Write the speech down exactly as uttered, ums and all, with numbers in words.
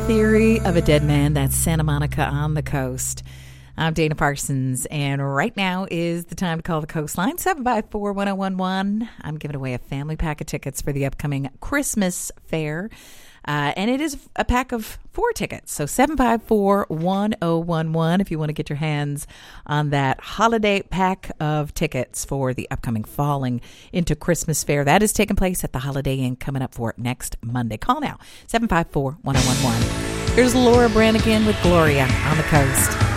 Theory of a Dead Man. That's Santa Monica on the coast. I'm Dana Parsons, and right now is the time to call the coastline, seven five four, one oh one one. I'm giving away a family pack of tickets for the upcoming Christmas fair, uh, and it is a pack of four tickets. So seven five four, one oh one one if you want to get your hands on that holiday pack of tickets for the upcoming Falling into Christmas fair. That is taking place at the Holiday Inn coming up for next Monday. Call now, seven five four, one oh one one. Here's Laura Branigan with Gloria on the coast.